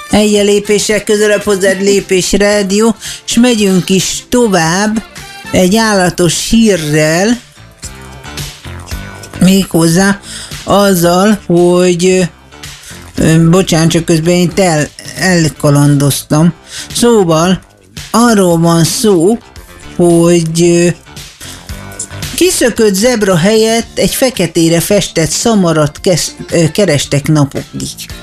Egy lépéssel közelebb hozzád Lépés Rádió, és megyünk is tovább egy állatos hírrel, méghozzá azzal, hogy bocsánat, csak közben én elkalandoztam. Szóval arról van szó, hogy kiszökött zebra helyett egy feketére festett szamarat kerestek napokig.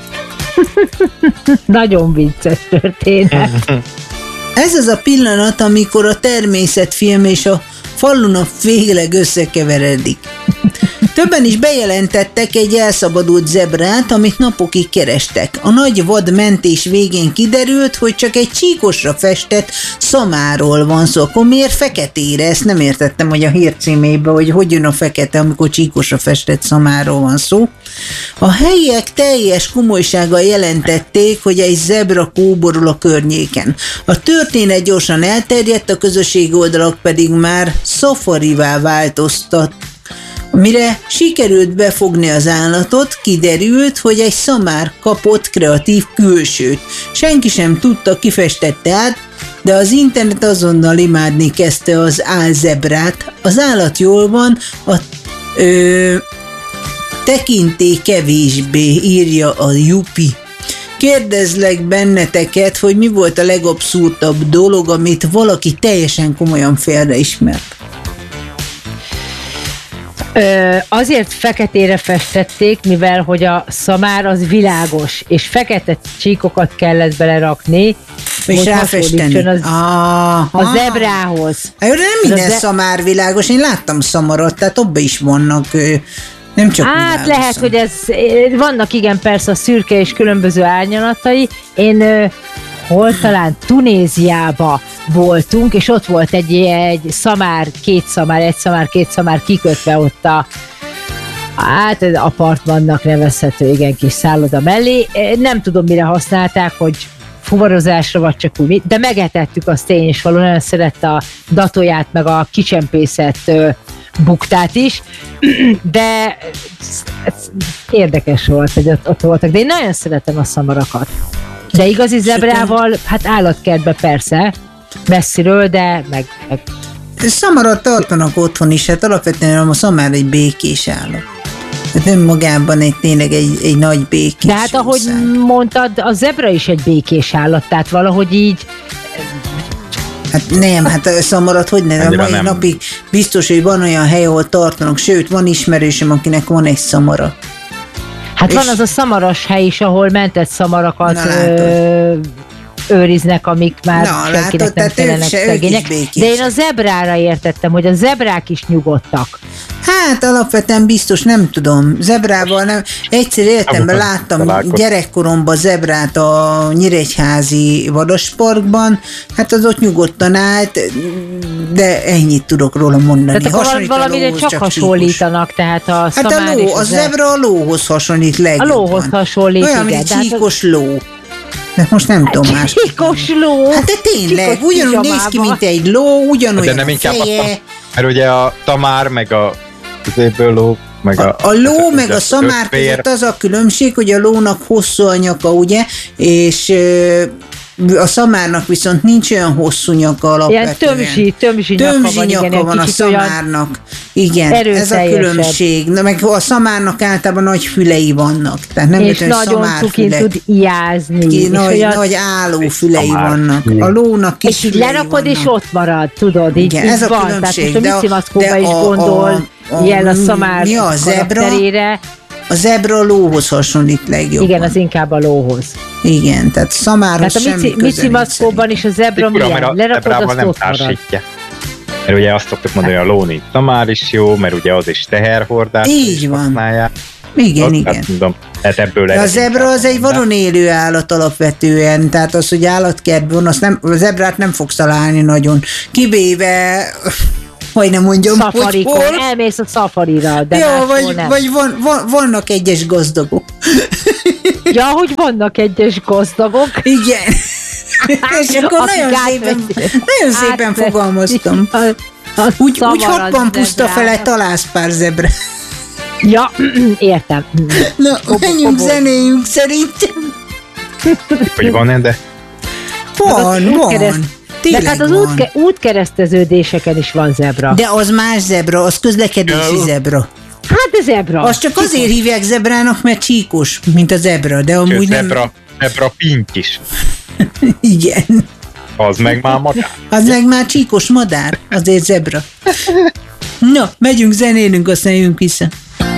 Nagyon vicces történet. Ez az a pillanat, amikor a természetfilm és a falunap végleg összekeveredik. Többen is bejelentettek egy elszabadult zebrát, amit napokig kerestek. A nagy vad mentés végén kiderült, hogy csak egy csíkosra festett szamáról van szó. Akkor miért feketére? Ezt nem értettem, hogy a hír címében, hogy jön a fekete, amikor csíkosra festett szamáról van szó. A helyiek teljes komolysággal jelentették, hogy egy zebra kóborol a környéken. A történet gyorsan elterjedt, a közösségi oldalak pedig már szafarivá változtat. Mire sikerült befogni az állatot, kiderült, hogy egy szamár kapott kreatív külsőt. Senki sem tudta, ki festette át, de az internet azonnal imádni kezdte az álzebrát. Az állat jól van, a tekintély kevésbé, írja a Jupi. Kérdezlek benneteket, hogy mi volt a legabszurdabb dolog, amit valaki teljesen komolyan félreismert. Azért feketére festették, mivel hogy a szamár az világos, és fekete csíkokat kellett belerakni, és ráfesteni. A zebrához. Nem minden szamár világos, én láttam szamarat, tehát abban is vannak, nem csak hát lehet, hogy vannak igen persze a szürke és különböző árnyalatai. Én hol talán Tunéziába voltunk, és ott volt egy szamár, két szamár kikötve ott hát apartmannak nevezhető, igen, kis szálloda mellé. Nem tudom, mire használták, hogy fuvarozásra, vagy csak úgy, de megetettük azt tény és való, nagyon szerette a datóját, meg a kicsempészett buktát is, de érdekes volt, hogy ott voltak, de én nagyon szeretem a szamarakat. De igazi zebrával, hát állatkertbe persze, messziről, de meg... Szamarat tartanak otthon is, hát alapvetően a szamár egy békés állat. Hát önmagában tényleg egy nagy békés. De hát ahogy mondtad, a zebra is egy békés állat, tehát valahogy így... Hát nem, hát a szamarat hogy nem? A mai napig biztos, hogy van olyan hely, ahol tartanak, sőt, van ismerősöm, akinek van egy szamara. Hát van az a szamaras hely is, ahol mentett szamarakat őriznek, amik már senkinek nem kellenek, szegények. De én a zebrára értettem, hogy a zebrák is nyugodtak. Hát alapvetően biztos, nem tudom. Zebrával nem. Egyszer életemben láttam gyerekkoromban zebrát a Nyíregyházi vadasparkban, hát az ott nyugodtan állt, de ennyit tudok róla mondani. Tehát akkor valamire csak hasonlítanak, tehát a szamár és a zebra a lóhoz hasonlít legjobban. A lóhoz hasonlít, olyan, mint egy csíkos ló. De most nem tudom más. Csíkos ló. Hát de tényleg, ugyanúgy néz ki, mint egy ló, ugyanolyan a feje. Mert ugye a tamár, meg a ló, meg a ló, meg a szamár között az a különbség, hogy a lónak hosszú a nyaka, ugye, és a szamárnak viszont nincs olyan hosszú nyaka alapvetően. Ilyen tömzsi nyaka van a szamárnak. Igen, ez a különbség. Na, meg a szamárnak általában nagy fülei vannak. Tehát nem és nagyon cukin tud ijázni. Nagy álló fülei vannak. A lónak kis fülei vannak. És lerakod, és ott marad, tudod. Igen, ez a különbség. Tehát most a micimaszkóba is gondol ilyen a szamár karakterére. A zebra a lóhoz hasonlít legjobban. Igen, az inkább a lóhoz. Igen, tehát szamárhoz semmi köze nincs. Mici Maszkóban is a zebra milyen? Lerakod, azt ott marad. Mert ugye azt szoktuk mondani, hogy a lóni szamár is jó, mert ugye az is teherhordás. Így van. Használják. Igen, igen. Hát, mondom, hát ebből a zebra az egy vadon élő állat alapvetően, tehát az, hogy állatkertben, a zebrát nem fogsz találni nagyon. Kivéve... Vagy nem mondjam, Szafarikon, hogy hol. Elmész a szafarira, de ja, vagy vannak egyes gazdagok. Ja, hogy vannak egyes gazdagok. Igen. És akkor nagyon szépen fogalmaztam. Úgy hatban puszta fele találsz pár zebre. Ja, értem. Na, menjünk, zenéjünk szerintem. Hogy van-e, de... Van. De Tényleg hát az van. útkereszteződéseken is van zebra. De az más zebra, az közlekedési zebra. Hát a zebra. Azt csak azért hívják zebrának, mert csíkos, mint a zebra, de amúgy nem... Zebra pinty is. Igen. Az meg már madár. Az meg már csíkos madár, azért zebra. Na, megyünk zenélünk, aztán jövünk vissza.